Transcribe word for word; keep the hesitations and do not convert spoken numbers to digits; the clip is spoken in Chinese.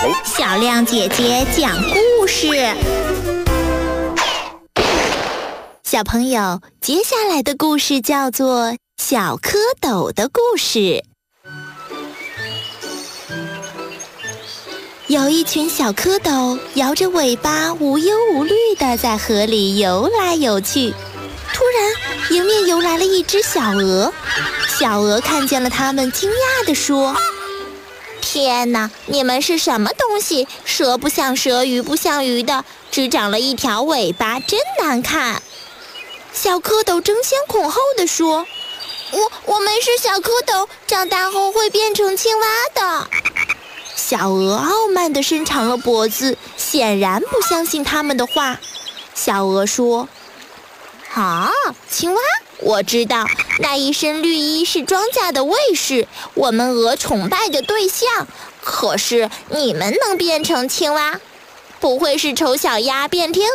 小亮姐姐讲故事。小朋友，接下来的故事叫做《小蝌蚪的故事》。有一群小蝌蚪摇着尾巴，无忧无虑地在河里游来游去。突然，迎面游来了一只小鹅。小鹅看见了它们，惊讶地说：天哪，你们是什么东西？蛇不像蛇，鱼不像鱼的，只长了一条尾巴，真难看。小蝌蚪争先恐后地说：我我们是小蝌蚪，长大后会变成青蛙的。小鹅傲慢地伸长了脖子，显然不相信他们的话。小鹅说：啊，青蛙，我知道，那一身绿衣是庄稼的卫士，我们鹅崇拜的对象。可是你们能变成青蛙，不会是丑小鸭变天鹅？